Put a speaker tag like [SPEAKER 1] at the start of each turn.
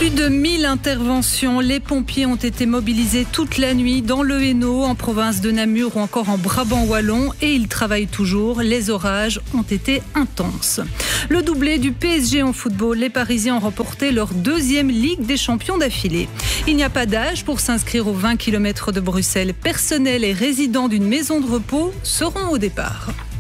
[SPEAKER 1] Plus de 1000 interventions. Les pompiers ont été mobilisés toute la nuit dans le Hainaut, en province de Namur ou encore en Brabant wallon. Et ils travaillent toujours. Les orages ont été intenses. Le doublé du PSG en football. Les Parisiens ont remporté leur deuxième Ligue des champions d'affilée. Il n'y a pas d'âge pour s'inscrire aux 20 km de Bruxelles. Personnel et résidents d'une maison de repos seront au départ.